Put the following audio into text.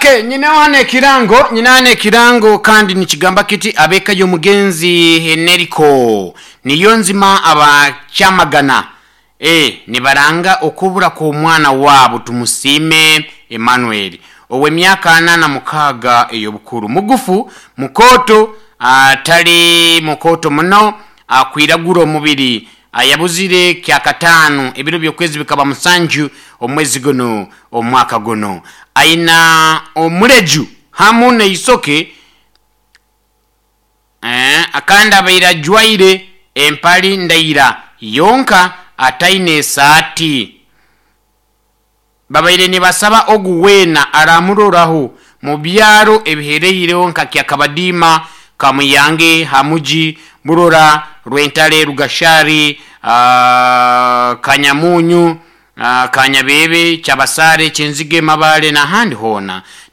Okay, nyinawane kirango kandi nikigamba kiti abeka yo mugenzi Neriko niyo nzima abacyamagana nibaranga okubura ko mwana wabo tumusime Emmanuel owe myaka 86 eyobukuru mugufu mukoto tali mukoto muno akwiragura omubiri ayabuzire kya katanu ebiro byokwezi bikaba musanju omwezi gono omwaka gono aina omuleju hamune isoke akanda baira jwaire empali ndaira yonka ataine saati babaire ne basaba oguwena aramuroraho mu byaro ebihereire yonka kya kabadima kamuyange hamuji burora rwentale rugashari kanyamunyu kanyabebe cyabasare cyenzige mabale na handi hona